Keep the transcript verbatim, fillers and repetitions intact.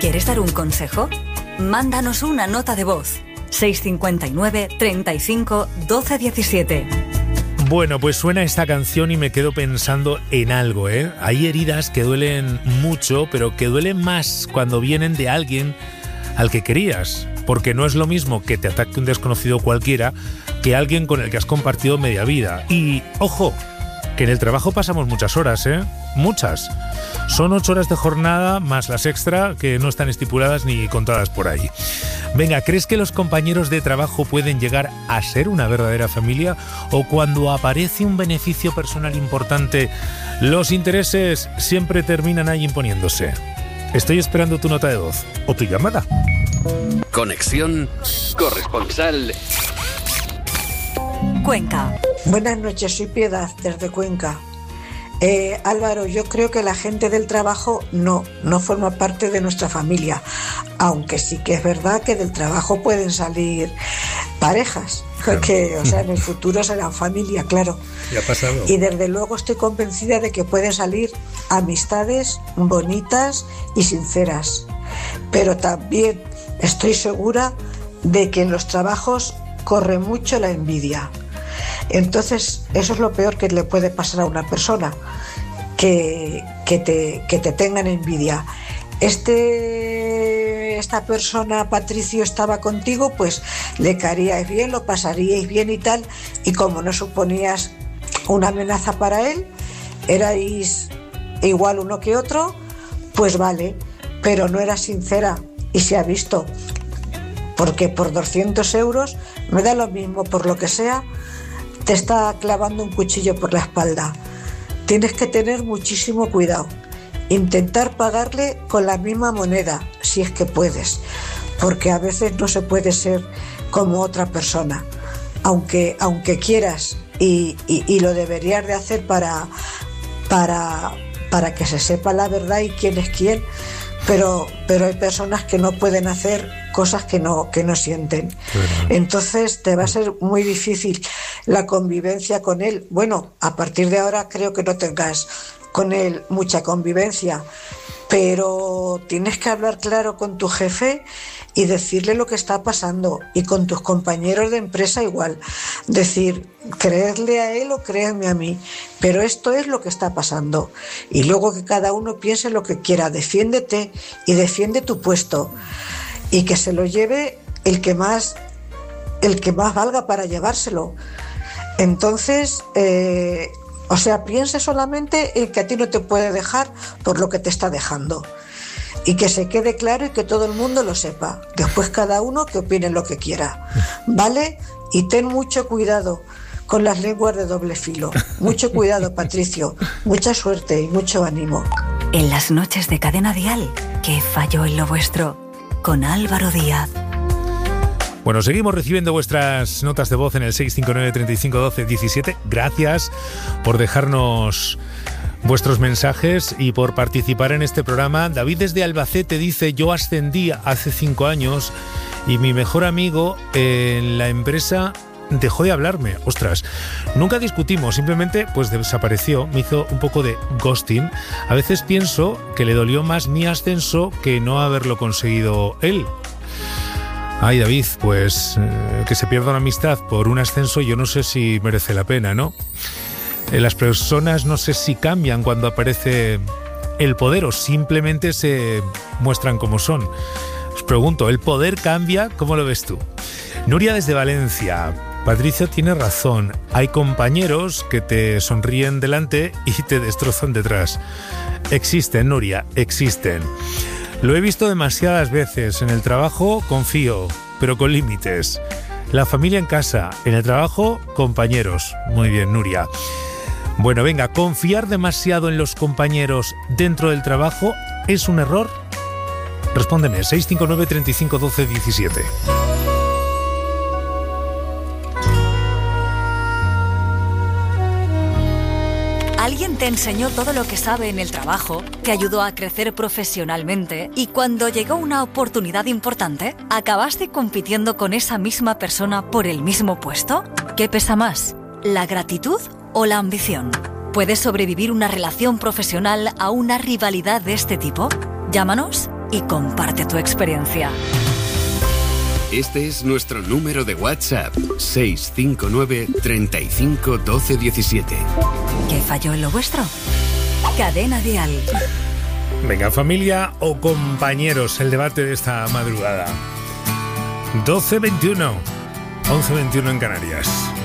¿Quieres dar un consejo? Mándanos una nota de voz. seis cinco nueve, treinta y cinco, doce diecisiete. Bueno, pues suena esta canción y me quedo pensando en algo, ¿eh? Hay heridas que duelen mucho, pero que duelen más cuando vienen de alguien al que querías. Porque no es lo mismo que te ataque un desconocido cualquiera que alguien con el que has compartido media vida. Y, ojo, que en el trabajo pasamos muchas horas, ¿eh? Muchas. Son ocho horas de jornada más las extra que no están estipuladas ni contadas por ahí. Venga, ¿crees que los compañeros de trabajo pueden llegar a ser una verdadera familia? ¿O cuando aparece un beneficio personal importante, los intereses siempre terminan ahí imponiéndose? Estoy esperando tu nota de voz o tu llamada. Conexión corresponsal Cuenca. Buenas noches, soy Piedad, desde Cuenca. Eh, Álvaro, yo creo que la gente del trabajo no, no forma parte de nuestra familia, aunque sí que es verdad que del trabajo pueden salir parejas, claro. Que, o sea, en el futuro serán familia, claro. Ya ha pasado. Y desde luego estoy convencida de que pueden salir amistades bonitas y sinceras, pero también estoy segura de que en los trabajos corre mucho la envidia. Entonces, eso es lo peor que le puede pasar a una persona, que, que, te, que te tengan envidia. Este, esta persona, Patricio, estaba contigo, pues le caeríais bien, lo pasaríais bien y tal, y como no suponías una amenaza para él, erais igual uno que otro, pues vale, pero no era sincera y se ha visto, porque por doscientos euros, me da lo mismo, por lo que sea, te está clavando un cuchillo por la espalda. Tienes que tener muchísimo cuidado. Intentar pagarle con la misma moneda, si es que puedes, porque a veces no se puede ser como otra persona, aunque, aunque quieras, y, y, y lo deberías de hacer para, para, para que se sepa la verdad y quién es quién, pero, pero hay personas que no pueden hacer cosas que no, que no sienten. Entonces te va a ser muy difícil la convivencia con él. Bueno, a partir de ahora creo que no tengas con él mucha convivencia, pero tienes que hablar claro con tu jefe y decirle lo que está pasando, y con tus compañeros de empresa igual, decir, creerle a él o créanme a mí, pero esto es lo que está pasando, y luego que cada uno piense lo que quiera. Defiéndete y defiende tu puesto, y que se lo lleve el que más el que más valga para llevárselo. Entonces, eh, o sea, piense solamente en que a ti no te puede dejar por lo que te está dejando, y que se quede claro y que todo el mundo lo sepa. Después cada uno que opine lo que quiera, ¿vale? Y ten mucho cuidado con las lenguas de doble filo. Mucho cuidado, Patricio. Mucha suerte y mucho ánimo. En las noches de Cadena Dial, ¿qué falló en lo vuestro? Con Álvaro Díaz. Bueno, seguimos recibiendo vuestras notas de voz en el seis cinco nueve, treinta y cinco, doce diecisiete. Gracias por dejarnos vuestros mensajes y por participar en este programa. David desde Albacete dice: yo ascendí hace cinco años y mi mejor amigo en la empresa dejó de hablarme. Ostras, nunca discutimos, simplemente pues desapareció, me hizo un poco de ghosting. A veces pienso que le dolió más mi ascenso que no haberlo conseguido él. Ay, David, pues eh, que se pierda una amistad por un ascenso, yo no sé si merece la pena, ¿no? Eh, las personas no sé si cambian cuando aparece el poder o simplemente se muestran como son. Os pregunto, ¿el poder cambia? ¿Cómo lo ves tú? Nuria desde Valencia. Patricio tiene razón. Hay compañeros que te sonríen delante y te destrozan detrás. Existen, Nuria, existen. Lo he visto demasiadas veces. En el trabajo confío, pero con límites. La familia en casa, en el trabajo compañeros. Muy bien, Nuria. Bueno, venga, ¿confiar demasiado en los compañeros dentro del trabajo es un error? Respóndeme, seis cinco nueve, treinta y cinco, doce diecisiete. Alguien te enseñó todo lo que sabe en el trabajo, te ayudó a crecer profesionalmente, y cuando llegó una oportunidad importante, ¿acabaste compitiendo con esa misma persona por el mismo puesto? ¿Qué pesa más, la gratitud o la ambición? ¿Puede sobrevivir una relación profesional a una rivalidad de este tipo? Llámanos y comparte tu experiencia. Este es nuestro número de WhatsApp, seis cinco nueve, treinta y cinco, doce, diecisiete. ¿Qué falló en lo vuestro? Cadena Dial. Venga, familia o compañeros, el debate de esta madrugada. doce veintiuno, once veintiuno en Canarias.